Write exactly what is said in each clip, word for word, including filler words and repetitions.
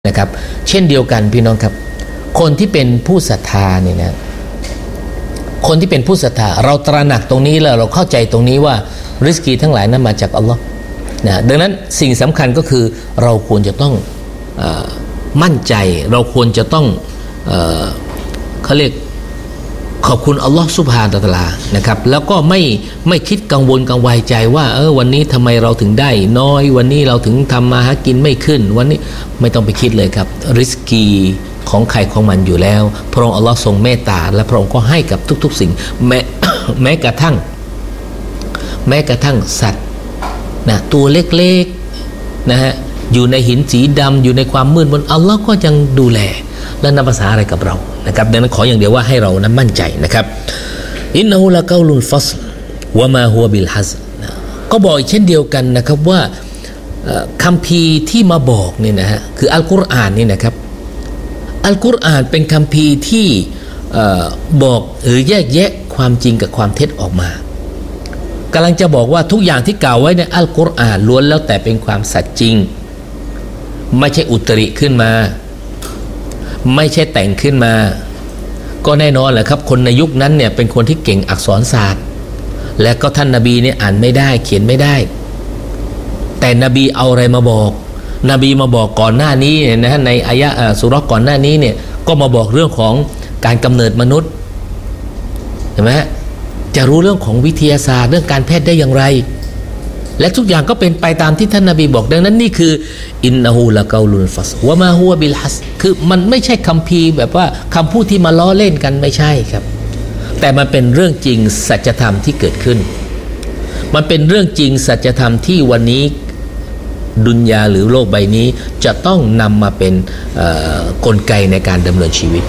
นะครับเช่นเดียวกันพี่น้องครับคนที่เป็นผู้ศรัทธาเนี่ยนะคนที่เป็นผู้ศรัทธาเราตระหนักตรงนี้แล้วเราเข้าใจตรงนี้ว่าริสกีทั้งหลายนั้นมาจากอัลลอฮ์นะดังนั้นสิ่งสำคัญก็คือเราควรจะต้องเอ่อมั่นใจเราควรจะต้องเอ่อเขาเรียกขอบคุณอัลลอฮ์ซุบฮานะฮูวะตะอาลานะครับแล้วก็ไม่ไม่คิดกังวลกังวายใจว่าเออวันนี้ทำไมเราถึงได้น้อยวันนี้เราถึงทำมาหากินไม่ขึ้นวันนี้ไม่ต้องไปคิดเลยครับริสกีของใครของมันอยู่แล้วพระองค์อัลลอฮ์ทรงเมตตาและพระองค์ก็ให้กับทุกๆสิ่งแม้ แม้กระทั่งแม้กระทั่งสัตว์นะตัวเล็กๆนะฮะอยู่ในหินสีดำอยู่ในความมืดมนอัลลอฮ์ก็ยังดูแลและนับภาษาอะไรกับเรานะครับดังนั้นขออย่างเดียวว่าให้เรานั้นมั่นใจนะครับอินนะฮูละกอลุลฟัศลวะมาฮุวะบิลฮัซก็บอกเช่นเดียวกันนะครับว่าคัมภีร์ที่มาบอกเนี่ยนะฮะคืออัลกุรอานนี่นะครับอัลกุรอานเป็นคัมภีร์ที่บอกหรือแยกแยะความจริงกับความเท็จออกมากำลังจะบอกว่าทุกอย่างที่กล่าวไว้ในอัลกุรอานล้วนแล้วแต่เป็นความสัตย์จริงไม่ใช่อุตริขึ้นมาไม่ใช่แต่งขึ้นมาก็แน่นอนแหละครับคนในยุคนั้นเนี่ยเป็นคนที่เก่งอักษรศาสตร์และก็ท่านนบีเนี่ยอ่านไม่ได้เขียนไม่ได้แต่นบีเอาอะไรมาบอกนบีมาบอกก่อนหน้านี้นะในอายะห์สุเราะห์ก่อนหน้านี้เนี่ยก็มาบอกเรื่องของการกำเนิดมนุษย์เห็นไหมจะรู้เรื่องของวิทยาศาสตร์เรื่องการแพทย์ได้อย่างไรและทุกอย่างก็เป็นไปตามที่ท่านนบีบอกดังนั้นนี่คืออินนะฮูละกอลุลฟัศลวะมาฮุวะบิลฮัซคือมันไม่ใช่คัมภีร์แบบว่าคำพูดที่มาล้อเล่นกันไม่ใช่ครับแต่มันเป็นเรื่องจริงสัจธรรมที่เกิดขึ้นมันเป็นเรื่องจริงสัจธรรมที่วันนี้ดุนยาหรือโลกใบนี้จะต้องนำมาเป็นกลไกในการดำเนินชีวิต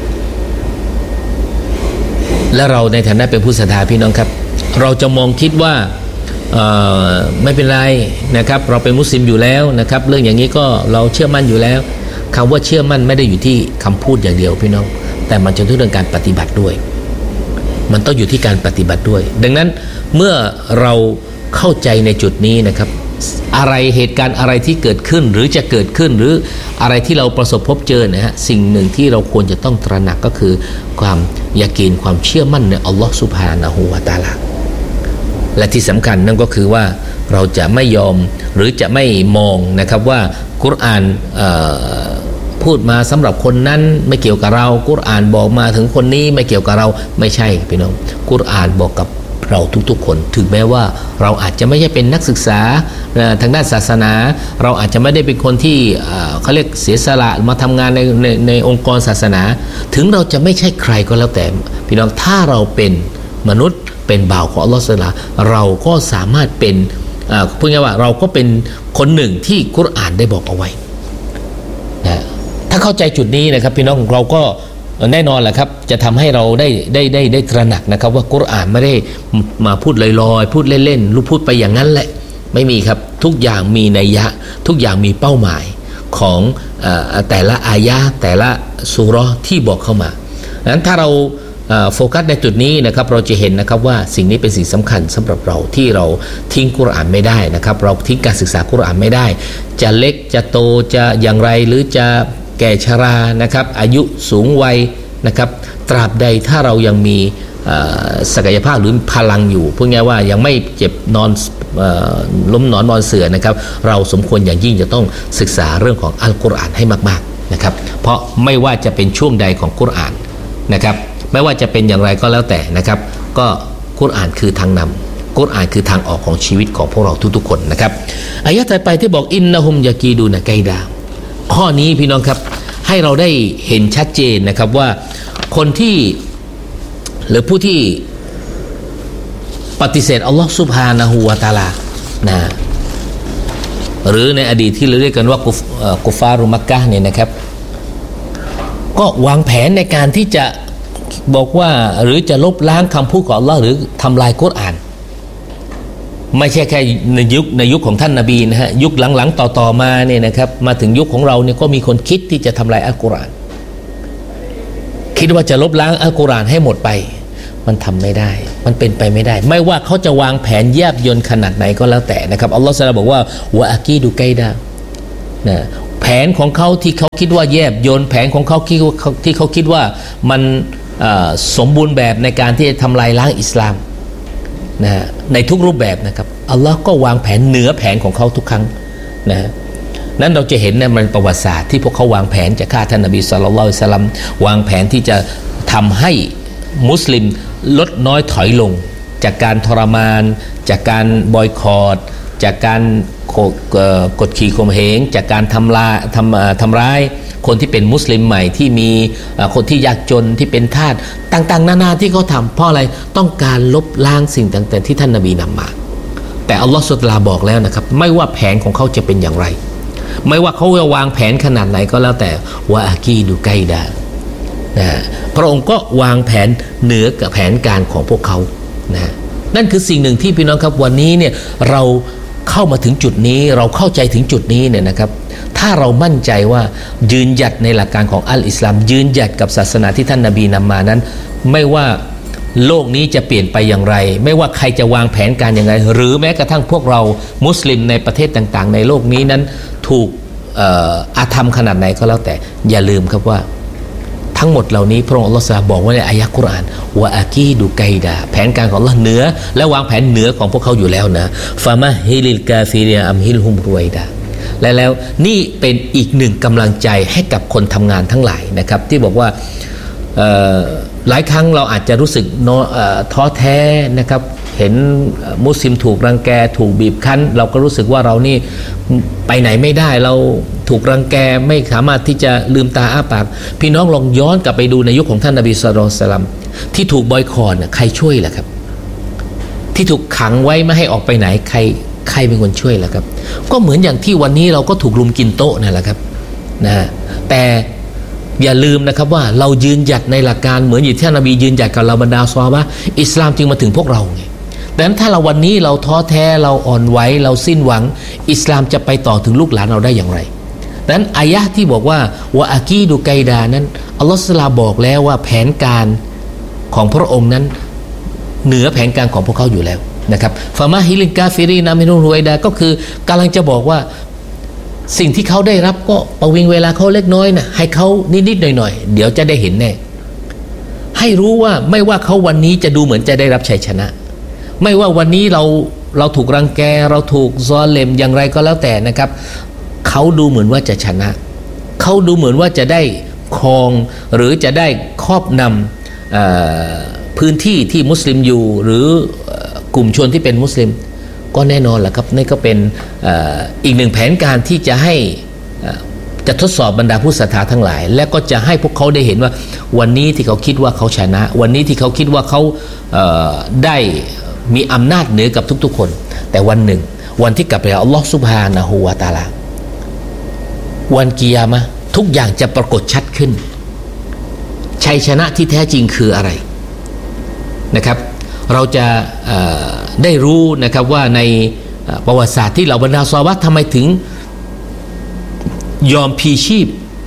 และเราในฐานะเป็นผู้ศรัทธาพี่น้องครับเราจะมองคิดว่าไม่เป็นไรนะครับเราเป็นมุสลิมอยู่แล้วนะครับเรื่องอย่างนี้ก็เราเชื่อมั่นอยู่แล้วคำว่าเชื่อมั่นไม่ได้อยู่ที่คำพูดอย่างเดียวพี่น้องแต่มันจะต้องเรื่องการปฏิบัติด้วยมันต้องอยู่ที่การปฏิบัติด้วยดังนั้นเมื่อเราเข้าใจในจุดนี้นะครับอะไรเหตุการณ์อะไรที่เกิดขึ้นหรือจะเกิดขึ้นหรืออะไรที่เราประสบพบเจอนะฮะสิ่งหนึ่งที่เราควรจะต้องตระหนักก็คือความยากีนความเชื่อมั่นในอัลลอฮฺซุบฮานะฮูวะตะอาลาและที่สำคัญนั่นก็คือว่าเราจะไม่ยอมหรือจะไม่มองนะครับว่ากุรอานพูดมาสำหรับคนนั้นไม่เกี่ยวกับเรากุรอานบอกมาถึงคนนี้ไม่เกี่ยวกับเราไม่ใช่พี่น้องกุรอานบอกกับเราทุกๆคนถึงแม้ว่าเราอาจจะไม่ใช่เป็นนักศึกษาทางด้านศาสนาเราอาจจะไม่ได้เป็นคนที่เขาเรียกเสียสละมาทำงานในในในองค์กรศาสนาถึงเราจะไม่ใช่ใครก็แล้วแต่พี่น้องถ้าเราเป็นมนุษย์เป็นบ่าวของอัลลอฮฺซุบฮานะฮูวะตะอาลาเราก็สามารถเป็นพูดง่ายๆว่าเราก็เป็นคนหนึ่งที่กุรอานได้บอกเอาไว้นะถ้าเข้าใจจุดนี้นะครับพี่น้องเราก็แน่นอนแหละครับจะทำให้เราได้ได้ได้ได้ตระหนักนะครับว่ากุรอานไม่ได้มาพูดลอยๆพูดเล่นๆหรือพูดไปอย่างนั้นแหละไม่มีครับทุกอย่างมีนัยยะทุกอย่างมีเป้าหมายของเอ่อแต่ละอายะห์แต่ละซูเราะห์ที่บอกเข้ามาดังนั้นถ้าเราโฟกัสในจุดนี้นะครับเราจะเห็นนะครับว่าสิ่งนี้เป็นสิ่งสำคัญสำหรับเราที่เราทิ้งกุรอานไม่ได้นะครับเราทิ้งการศึกษากุรอานไม่ได้จะเล็กจะโตจะอย่างไรหรือจะแก่ชรานะครับอายุสูงวัยนะครับตราบใดถ้าเรายังมีศักยภาพหรือพลังอยู่พูดง่ายว่ายังไม่เจ็บนอนล้มนอนนอนเสื่อนะครับเราสมควรอย่างยิ่งจะต้องศึกษาเรื่องของอัลกุรอานให้มากๆนะครับเพราะไม่ว่าจะเป็นช่วงใดของกุรอานนะครับไม่ว่าจะเป็นอย่างไรก็แล้วแต่นะครับก็กุรอานคือทางนำกุรอานคือทางออกของชีวิตของพวกเราทุกๆคนนะครับอายะห์ต่อไปที่บอกอินนะฮุมยะกีดูนะไกดาข้อนี้พี่น้องครับให้เราได้เห็นชัดเจนนะครับว่าคนที่หรือผู้ที่ปฏิเสธอัลลอฮฺซุบฮานะฮูวะตะอาลานะหรือในอดีตที่เราเรียกกันว่ากุฟกุฟารุมักกะฮ์เนี่ยนะครับก็วางแผนในการที่จะบอกว่าหรือจะลบล้างคำพูดของอัลลอฮ์หรือทำลายกุรอานไม่ใช่แค่ในยุคในยุคของท่านนบีนะฮะยุคหลังๆต่อๆมาเนี่ยนะครับมาถึงยุคของเราเนี่ยก็มีคนคิดที่จะทำลายอัลกุรอานคิดว่าจะลบล้างอัลกุรอานให้หมดไปมันทำไม่ได้มันเป็นไปไม่ได้ไม่ว่าเขาจะวางแผนแยบยลขนาดไหนก็แล้วแต่นะครับอัลลอฮฺซุบฮานะฮูวะตะอาลาบอกว่าวะอากีดูไกดานะแผนของเขาที่เขาคิดว่าแยบยลแผนของเขาที่ที่เขาคิดว่ามันสมบูรณ์แบบในการที่จะทำลายล้างอิสลามนะในทุกรูปแบบนะครับอัลลอฮ์ก็วางแผนเหนือแผนของเขาทุกครั้งนะนั้นเราจะเห็นในมันประวัติศาสตร์ที่พวกเขาวางแผนจะฆ่าท่านนบีศ็อลลัลลอฮุอะลัยฮิวะซัลลัมวางแผนที่จะทำให้มุสลิมลดน้อยถอยลงจากการทรมานจากการบอยคอตจากการกดขี่ข่มเหงจากการทำลายทำทำร้ายคนที่เป็นมุสลิมใหม่ที่มีคนที่ยากจนที่เป็นทาสต่างๆนานาที่เขาทำเพราะอะไรต้องการลบล้างสิ่งต่างๆที่ท่านนบีนำมาแต่อัลลอฮฺซุบฮานะฮูวะตะอาลาบอกแล้วนะครับไม่ว่าแผนของเขาจะเป็นอย่างไรไม่ว่าเขาจะวางแผนขนาดไหนก็แล้วแต่วะอากีดูไกดานะพระองค์ก็วางแผนเหนือกับแผนการของพวกเขานะนั่นคือสิ่งหนึ่งที่พี่น้องครับวันนี้เนี่ยเราเข้ามาถึงจุดนี้เราเข้าใจถึงจุดนี้เนี่ยนะครับถ้าเรามั่นใจว่ายืนหยัดในหลักการของอัลอิสลามยืนหยัดกับศาสนาที่ท่านนบีนำมานั้นไม่ว่าโลกนี้จะเปลี่ยนไปอย่างไรไม่ว่าใครจะวางแผนการอย่างไรหรือแม้กระทั่งพวกเรามุสลิมในประเทศต่างๆในโลกนี้นั้นถูกอาธรรมขนาดไหนก็แล้วแต่อย่าลืมครับว่าทั้งหมดเหล่านี้พระองค์อัลลอฮฺบอกว่าในอายะห์กุรอานวะอากีดูไกดาแผนการของอัลลอฮ์เหนือและวางแผนเหนือของพวกเขาอยู่แล้วนะฟะมะฮิลิลกาฟิริอัมฮิลฮุมรุไวดาและแล้วนี่เป็นอีกหนึ่งกำลังใจให้กับคนทำงานทั้งหลายนะครับที่บอกว่าหลายครั้งเราอาจจะรู้สึกท้อแท้นะครับเห็นมุสลิมถูกรังแกถูกบีบคั้นเราก็รู้สึกว่าเรานี่ไปไหนไม่ได้เราถูกรังแกไม่สามารถที่จะลืมตาอ้าปากพี่น้องลองย้อนกลับไปดูในยุคของท่านนบีศ็อลลัลลอฮุอะลัยฮิวะซัลลัมที่ถูกบอยคอตใครช่วยล่ะครับที่ถูกขังไว้ไม่ให้ออกไปไหนใครใครเป็นคนช่วยล่ะครับก็เหมือนอย่างที่วันนี้เราก็ถูกรุมกินโต๊ะนั่นแหละครับนะแต่อย่าลืมนะครับว่าเรายืนหยัดในหลักการเหมือนอย่างที่ท่านนบียืนหยัดกับเราบรรดาซอฮาบะห์อิสลามจึงมาถึงพวกเราไงดังนั้นถ้าเราวันนี้เราท้อแท้เราอ่อนไหวเราสิ้นหวังอิสลามจะไปต่อถึงลูกหลานเราได้อย่างไรดังนั้นอายะห์ที่บอกว่าวะอากีดูไกดานั้นอัลลอฮฺซุบฮานะฮูวะตะอาลาบอกแล้วว่าแผนการของพระองค์นั้นเหนือแผนการของพวกเขาอยู่แล้วนะครับฟะมะฮิลินกาฟิรีนามินุรุไวดาก็คือกำลังจะบอกว่าสิ่งที่เขาได้รับก็ประวิงเวลาเขาเล็กน้อยนะให้เขานิดๆหน่อยๆเดี๋ยวจะได้เห็นแน่ให้รู้ว่าไม่ว่าเขาวันนี้จะดูเหมือนจะได้รับชัยชนะไม่ว่าวันนี้เราเราถูกรังแกเราถูกซอเลมอย่างไรก็แล้วแต่นะครับเขาดูเหมือนว่าจะชนะเขาดูเหมือนว่าจะได้ครองหรือจะได้ครอบนำพื้นที่ที่มุสลิมอยู่หรือกลุ่มชนที่เป็นมุสลิมก็แน่นอนแหละครับนี่ก็เป็นอีกหนึ่งแผนการที่จะให้จะทดสอบบรรดาผู้ศรัทธาทั้งหลายและก็จะให้พวกเขาได้เห็นว่าวันนี้ที่เขาคิดว่าเขาชนะวันนี้ที่เขาคิดว่าเขาได้มีอำนาจเหนือกับทุกๆคนแต่วันหนึ่งวันที่กลับไปอัลลอฮฺซุบฮานะฮูวะตะอาลาวันกิยามะห์ทุกอย่างจะปรากฏชัดขึ้นชัยชนะที่แท้จริงคืออะไรนะครับเราจะได้รู้นะครับว่าในประวัติศาสตร์ที่เหล่าบรรดาซอฮาบะห์ทำไมถึงยอมพลีชีพ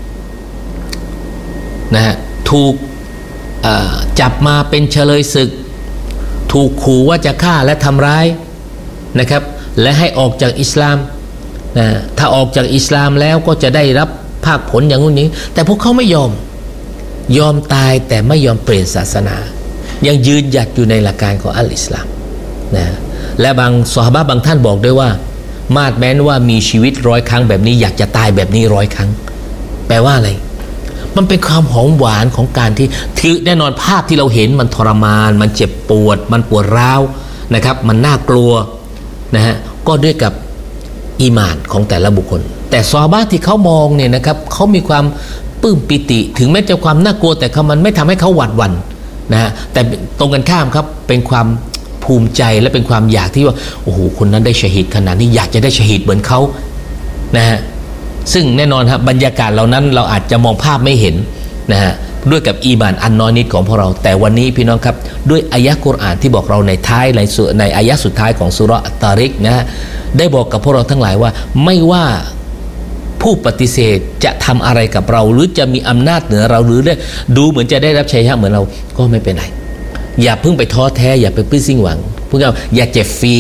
นะฮะถูกจับมาเป็นเฉลยศึกถูกขู่ว่าจะฆ่าและทำร้ายนะครับและให้ออกจากอิสลามนะถ้าออกจากอิสลามแล้วก็จะได้รับภาคผลอย่างนู้นนี้แต่พวกเขาไม่ยอมยอมตายแต่ไม่ยอมเปลี่ยนศาสนายังยืนหยัดอยู่ในหลักการของอัลอิสลามนะและบางซอฮาบะห์บางท่านบอกด้วยว่ามาดแม้นว่ามีชีวิตร้อยครั้งแบบนี้อยากจะตายแบบนี้ร้อยครั้งแปลว่าอะไรมันเป็นความหอมหวานของการที่ถือแน่นอนภาพที่เราเห็นมันทรมานมันเจ็บปวดมันปวดร้าวนะครับมันน่ากลัวนะฮะก็ด้วยกับอีหม่านของแต่ละบุคคลแต่ซอฮาบะห์ที่เขามองเนี่ยนะครับเขามีความปลื้มปิติถึงแม้จะความน่ากลัวแต่มันไม่ทำให้เขาหวาดหวั่นนะฮะแต่ตรงกันข้ามครับเป็นความภูมิใจและเป็นความอยากที่ว่าโอ้โหคนนั้นได้ชะฮีดขนาดนี้อยากจะได้ชะฮีดเหมือนเขานะฮะซึ่งแน่นอนครับบรรยากาศเหล่านั้นเราอาจจะมองภาพไม่เห็นนะฮะด้วยกับอีหม่านอันน้อยนิดของพวกเราแต่วันนี้พี่น้องครับด้วยอายะห์กุรอานที่บอกเราในท้ายในในอายะห์สุดท้ายของซูเราะห์อัตตาริกนะฮะได้บอกกับพวกเราทั้งหลายว่าไม่ว่าผู้ปฏิเสธจะทำอะไรกับเราหรือจะมีอำนาจเหนือเราหรือดูเหมือนจะได้รับชัยชนะเหมือนเราก็ไม่เป็นไรอย่าเพิ่งไปท้อแท้อย่าไปพึ่งสิ้นหวังพวกเราอย่าเจ็บฟรี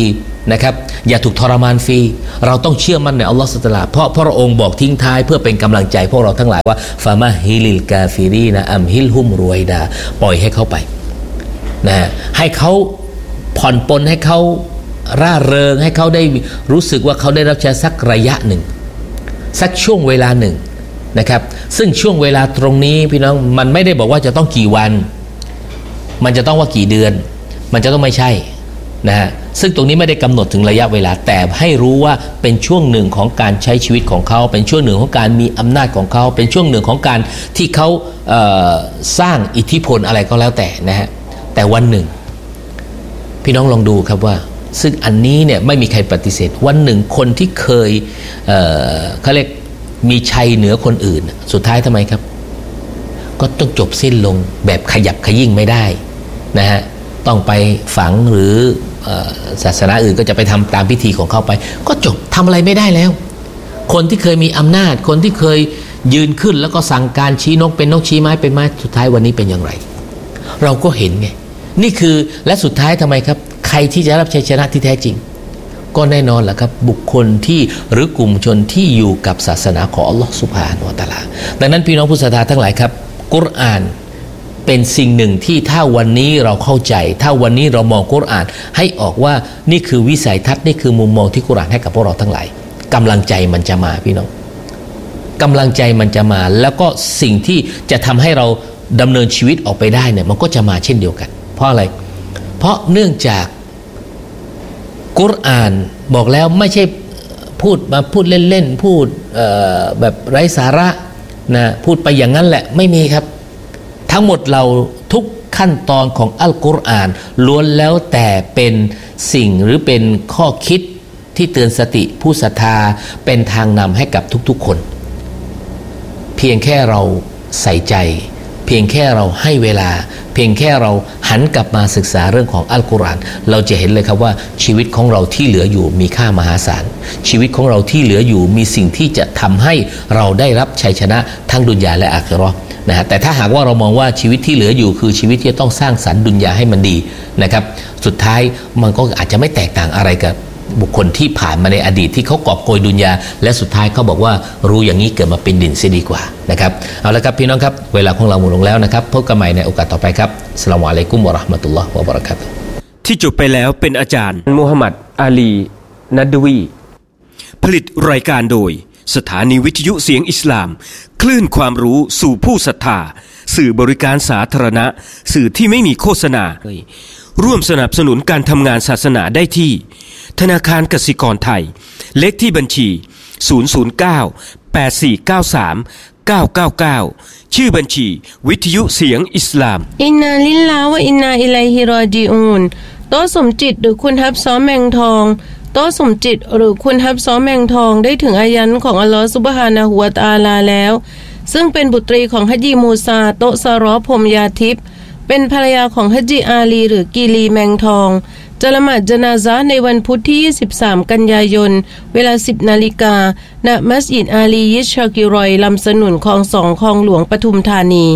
นะครับอย่าถูกทรมานฟรีเราต้องเชื่อมั่นในอัลลอฮฺซุบฮานะฮูวะตะอาลาเพราะพระองค์บอกทิ้งท้ายเพื่อเป็นกำลังใจพวกเราทั้งหลายว่าฟามะฮิลิลกาฟิรีนะอัมฮิลฮุมรวยดาปล่อยให้เขาไปนะให้เขาผ่อนปลนให้เขาร่าเริงให้เขาได้รู้สึกว่าเขาได้รับชัยสักระยะหนึ่งสักช่วงเวลาหนึ่งนะครับซึ่งช่วงเวลาตรงนี้พี่น้องมันไม่ได้บอกว่าจะต้องกี่วันมันจะต้องว่ากี่เดือนมันจะต้องไม่ใช่นะฮะซึ่งตรงนี้ไม่ได้กำหนดถึงระยะเวลาแต่ให้รู้ว่าเป็นช่วงหนึ่งของการใช้ชีวิตของเขาเป็นช่วงหนึ่งของการมีอำนาจของเขาเป็นช่วงหนึ่งของการที่เขาเอ่อสร้างอิทธิพลอะไรก็แล้วแต่นะฮะแต่วันหนึ่งพี่น้องลองดูครับว่าซึ่งอันนี้เนี่ยไม่มีใครปฏิเสธวันหนึ่งคนที่เคยเอ่อเขาเรียกมีชัยเหนือคนอื่นสุดท้ายทำไมครับก็ต้องจบสิ้นลงแบบขยับขยิ่งไม่ได้นะฮะต้องไปฝังหรือศาสนาอื่นก็จะไปทำตามพิธีของเขาไปก็จบทำอะไรไม่ได้แล้วคนที่เคยมีอำนาจคนที่เคยยืนขึ้นแล้วก็สั่งการชี้นกเป็นนกชี้ไม้เป็นไม้สุดท้ายวันนี้เป็นอย่างไรเราก็เห็นไงนี่คือและสุดท้ายทำไมครับใครที่จะรับชัยชนะที่แท้จริงก็แน่นอนแหละครับบุคคลที่หรือกลุ่มชนที่อยู่กับศาสนาของอัลลอฮฺซุบฮานะฮูวะตะอาลาดังนั้นพี่น้องผู้ศรัทธาทั้งหลายครับกุรอานเป็นสิ่งหนึ่งที่ถ้าวันนี้เราเข้าใจถ้าวันนี้เรามองกุรอานให้ออกว่านี่คือวิสัยทัศน์นี่คือมุมมองที่กุรอานให้กับพวกเราทั้งหลายกำลังใจมันจะมาพี่น้องกำลังใจมันจะมาแล้วก็สิ่งที่จะทำให้เราดำเนินชีวิตออกไปได้เนี่ยมันก็จะมาเช่นเดียวกันเพราะอะไรเพราะเนื่องจากกุรอานบอกแล้วไม่ใช่พูดมาพูดเล่นๆพูดแบบไร้สาระนะพูดไปอย่างนั้นแหละไม่มีครับทั้งหมดเราทุกขั้นตอนของอัลกุรอานล้วนแล้วแต่เป็นสิ่งหรือเป็นข้อคิดที่เตือนสติผู้ศรัทธาเป็นทางนำให้กับทุกๆคนเพียงแค่เราใส่ใจเพียงแค่เราให้เวลาเพียงแค่เราหันกลับมาศึกษาเรื่องของอัลกุรอานเราจะเห็นเลยครับว่าชีวิตของเราที่เหลืออยู่มีค่ามหาศาลชีวิตของเราที่เหลืออยู่มีสิ่งที่จะทำให้เราได้รับชัยชนะทั้งดุนยาและอาคิเราะห์นะฮะแต่ถ้าหากว่าเรามองว่าชีวิตที่เหลืออยู่คือชีวิตที่ต้องสร้างสรรค์ดุนยาให้มันดีนะครับสุดท้ายมันก็อาจจะไม่แตกต่างอะไรกับบุคคลที่ผ่านมาในอดีตที่เขากอบโกยดุนยาและสุดท้ายเขาบอกว่ารู้อย่างนี้เกิดมาเป็นดินเสียดีกว่านะครับเอาละครับพี่น้องครับเวลาของเราหมดลงแล้วนะครับพบกันใหม่ในโอกาสต่อไปครับอัสสลามุอะลัยกุมวะเราะห์มะตุลลอฮ์วะบะเราะกาตุฮ์ที่จบไปแล้วเป็นอาจารย์มูฮัมหมัดอาลีนัดวีผลิตรายการโดยสถานีวิทยุเสียงอิสลามคลื่นความรู้สู่ผู้ศรัทธาสื่อบริการสาธารณะสื่อที่ไม่มีโฆษณาร่วมสนับสนุนการทำงานศาสนาได้ที่ธนาคารกสิกรไทยเลขที่บัญชีศูนย์ ศูนย์ เก้า แปด สี่ เก้า สาม เก้า เก้า เก้าชื่อบัญชีวิทยุเสียงอิสลามอินนาลิลลาฮ์วะอินนาอิลัยฮิรอญิอูนโตสมจิตหรือคุณฮับซ้อแมงทองโตสมจิตหรือคุณฮับซ้อแมงทองได้ถึงอายันของอัลลอฮฺซุบฮานะฮูวะตะอาลาแล้วซึ่งเป็นบุตรีของฮัจญีมูซาโตซารอพรมยาทิพย์เป็นภรรยาของฮัจญีอาลีหรือกีลีแมงทองจะละหมาดญะนาซะห์ในวันพุธที่ยี่สิบสามกันยายนเวลา สิบ นาฬิกาณมัสยิดอาลียิชชากิรอยลำสนุนคลองสองคลองหลวงปทุมธานี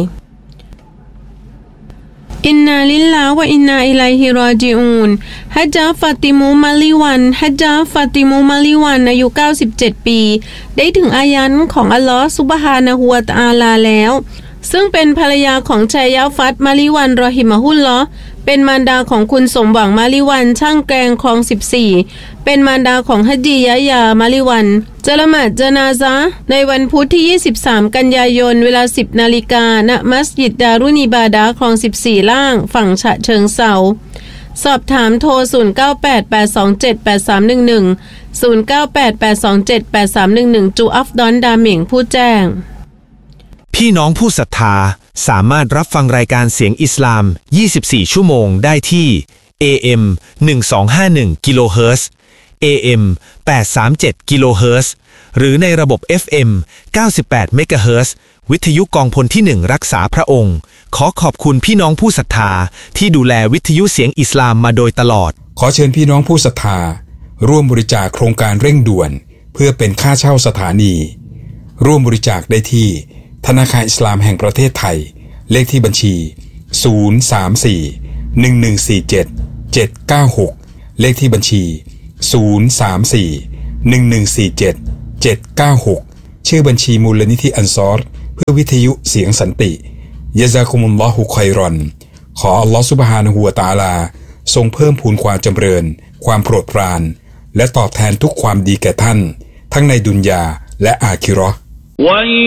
อินนาลิลลาฮ์วะอินนาอิลัยฮิรอญิอูนฮัจญะฟาติมูมาลิวันฮัจญะฟาติมูมาลิวันอายุเก้าสิบเจ็ดปีได้ถึงอายันของอัลลอฮฺซุบฮานะฮูวะตะอาลาแล้วซึ่งเป็นภรรยาของชัยยะฟัตมาลิวันรอฮิมะฮุลลอฮ์เป็นมารดาของคุณสมหวังมาลิวันช่างแกงคลองสิบสี่เป็นมารดาของฮัจญียะยามาลิวันจะละหมาดญะนาซะห์ในวันพุธที่ยี่สิบสามกันยายนเวลา สิบ นาฬิกาณมัสยิดดารุนอิบาดะห์คลองสิบสี่ล่างฝั่งฉะเชิงเทราสอบถามโทรศูนย์ เก้า แปด แปด สอง เจ็ด แปด สาม หนึ่ง หนึ่ง ศูนย์ เก้า แปด แปด สอง เจ็ด แปด สาม หนึ่ง หนึ่งจูอัฟดอนดาหมิงผู้แจ้งพี่น้องผู้ศรัทธาสามารถรับฟังรายการเสียงอิสลามยี่สิบสี่ชั่วโมงได้ที่ เอ เอ็ม หนึ่งพันสองร้อยห้าสิบเอ็ด กิโลเฮิรตซ์ เอ เอ็ม แปดร้อยสามสิบเจ็ด กิโลเฮิรตซ์หรือในระบบ เอฟ เอ็ม เก้าสิบแปด เมกะเฮิรตซ์วิทยุกองพลที่หนึ่งรักษาพระองค์ขอขอบคุณพี่น้องผู้ศรัทธาที่ดูแลวิทยุเสียงอิสลามมาโดยตลอดขอเชิญพี่น้องผู้ศรัทธาร่วมบริจาคโครงการเร่งด่วนเพื่อเป็นค่าเช่าสถานีร่วมบริจาคได้ที่ธนาคารอิสลามแห่งประเทศไทยเลขที่บัญชีศูนย์ สาม สี่ หนึ่ง หนึ่ง สี่ เจ็ด เจ็ด เก้า หกเลขที่บัญชีศูนย์ สาม สี่ หนึ่ง หนึ่ง สี่ เจ็ด เจ็ด เก้า หกชื่อบัญชีมูลนิธิอันซอรเพื่อวิทยุเสียงสันติยะซากุมุลลอฮุค็อยรอนขออัลลอฮฺซุบฮานะฮูวะตะอาลาทรงเพิ่มพูนความจำเริญความโปรดปรานและตอบแทนทุกความดีแก่ท่านทั้งในดุนยาและอาคิเราะห์